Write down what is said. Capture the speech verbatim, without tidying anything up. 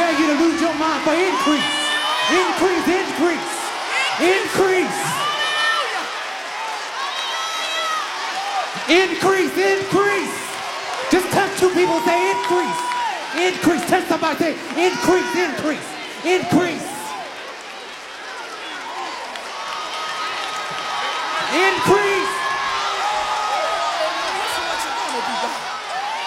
prepare you to lose your mind for increase. Increase, increase, increase. Increase, increase. Just touch two people, say increase. Increase, touch somebody, say increase, increase, increase. Increase.